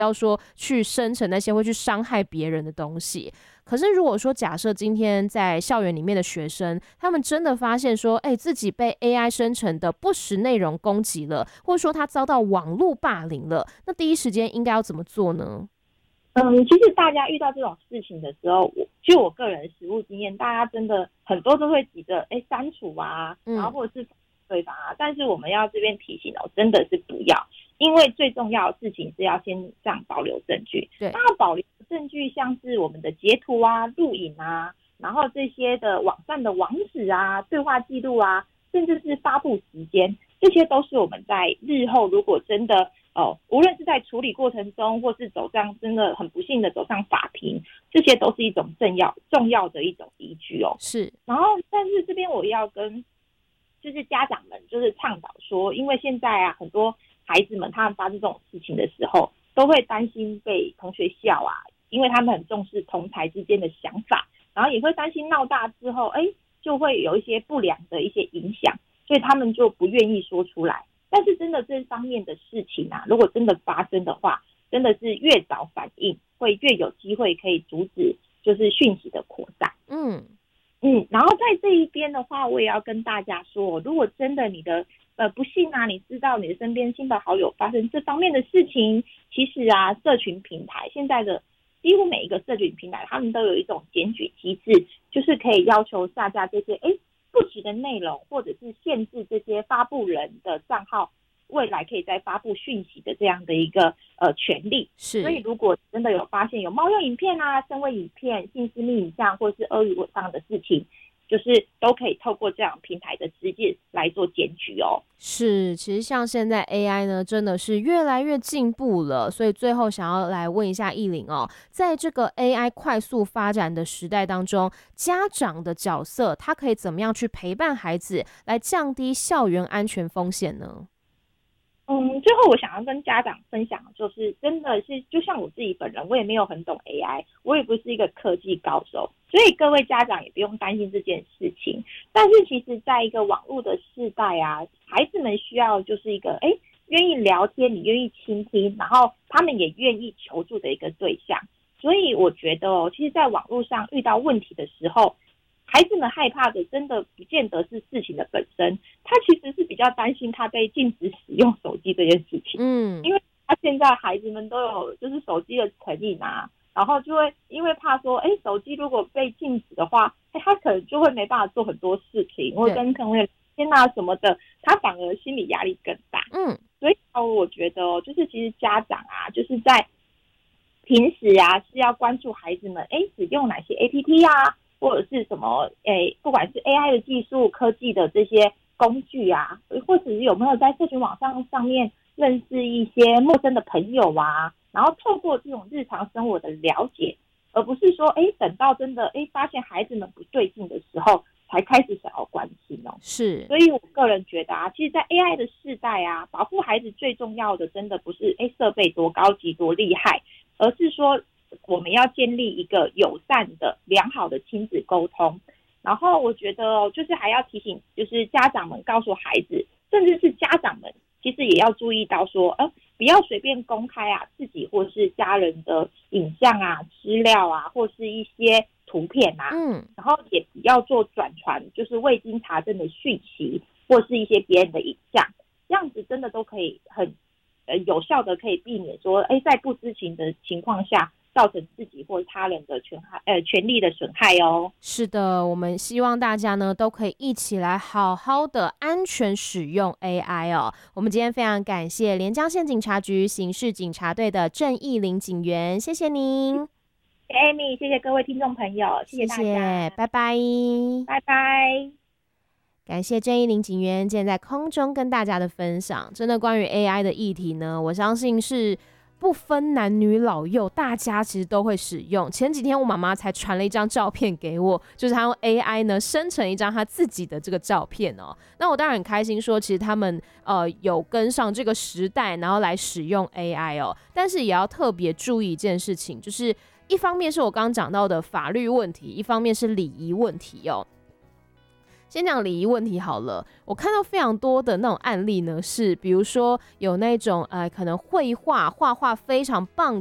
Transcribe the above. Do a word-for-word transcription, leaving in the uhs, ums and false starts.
要说去生成那些会去伤害别人的东西。可是如果说假设今天在校园里面的学生，他们真的发现说，哎、欸，自己被 A I 生成的不实内容攻击了，或者说他遭到网络霸凌了，那第一时间应该要怎么做呢？ 嗯，其实大家遇到这种事情的时候，我就我个人的实务经验，大家真的很多都会急着哎删除啊，然后或者是对吧、啊？但是我们要这边提醒哦，真的是不要，因为最重要的事情是要先这样保留证据。 对， 那保留证据像是我们的截图啊、录影啊，然后这些的网站的网址啊、对话记录啊，甚至是发布时间，这些都是我们在日后如果真的哦，无论是在处理过程中，或是走上真的很不幸的走上法庭，这些都是一种重要重要的一种依据哦。 是， 然后，但是这边我要跟就是家长们就是倡导说，因为现在啊，很多孩子们他们发生这种事情的时候，都会担心被同学笑啊，因为他们很重视同侪之间的想法，然后也会担心闹大之后，哎，就会有一些不良的一些影响，所以他们就不愿意说出来。但是真的这方面的事情啊，如果真的发生的话，真的是越早反应，会越有机会可以阻止就是讯息的扩散。 嗯嗯，然后在这一边的话，我也要跟大家说，如果真的你的呃不幸啊，你知道你的身边亲朋好友发生这方面的事情，其实啊，社群平台现在的几乎每一个社群平台，他们都有一种检举机制，就是可以要求下架这些哎。不实的内容，或者是限制这些发布人的账号未来可以再发布讯息的这样的一个呃权利。 是， 所以如果真的有发现有冒用影片啊、声位影片、性私密影像或是恶语上的事情，就是都可以透过这样平台的直接来做检举哦。 是，其实像现在 A I 呢，真的是越来越进步了。所以最后想要来问一下艺玲哦，在这个 A I 快速发展的时代当中，家长的角色他可以怎么样去陪伴孩子，来降低校园安全风险呢？ 嗯，最后我想要跟家长分享，就是真的是就像我自己本人，我也没有很懂 A I， 我也不是一个科技高手，所以各位家长也不用担心这件事情。但是其实在一个网络的世代啊，孩子们需要就是一个哎愿意聊天，你愿意倾听，然后他们也愿意求助的一个对象。所以我觉得哦，其实在网络上遇到问题的时候，孩子们害怕的真的不见得是事情的本身，他其实是比较担心他被禁止使用手机这件事情。 嗯， 因为他现在孩子们都有就是手机的成瘾啊，然后就会因为怕说，哎，手机如果被禁止的话，他可能就会没办法做很多事情，或跟朋友天啊什么的，他反而心理压力更大。 嗯， 所以我觉得哦，就是其实家长啊，就是在平时啊是要关注孩子们，哎，使用哪些 A P P 啊。或者是什么诶，不管是 A I 的技术、科技的这些工具啊，或者是有没有在社群网上上面认识一些陌生的朋友啊，然后透过这种日常生活的了解，而不是说诶等到真的诶发现孩子们不对劲的时候才开始想要关心哦。 是， 所以我个人觉得啊，其实，在 A I 的世代啊，保护孩子最重要的，真的不是诶设备多高级多厉害，而是说。我们要建立一个友善的、良好的亲子沟通，然后我觉得就是还要提醒，就是家长们告诉孩子，甚至是家长们，其实也要注意到说，呃，不要随便公开啊自己或是家人的影像啊、资料啊，或是一些图片啊， 嗯， 然后也不要做转传，就是未经查证的讯息，或是一些别人的影像，这样子真的都可以很呃有效的可以避免说，哎，在不知情的情况下。造成自己或他人的权害呃权利的损害哦。 是的，我们希望大家呢都可以一起来好好的安全使用 A I 哦。我们今天非常感谢连江县警察局刑事警察队的郑艺玲警员，谢谢您。 谢谢 Amy， 谢谢各位听众朋友，谢谢大家，谢谢拜拜， 拜拜。 感谢郑艺玲警员今天在空中跟大家的分享，真的关于 A I 的议题呢，我相信是不分男女老幼，大家其实都会使用。前几天我妈妈才传了一张照片给我，就是她用 A I 呢生成一张她自己的这个照片哦。那我当然很开心说，其实他们呃有跟上这个时代，然后来使用 A I 哦。但是也要特别注意一件事情，就是一方面是我刚刚讲到的法律问题，一方面是礼仪问题哦。 先讲礼仪问题好了，我看到非常多的那种案例呢，是比如说有那种呃，可能绘画画画非常棒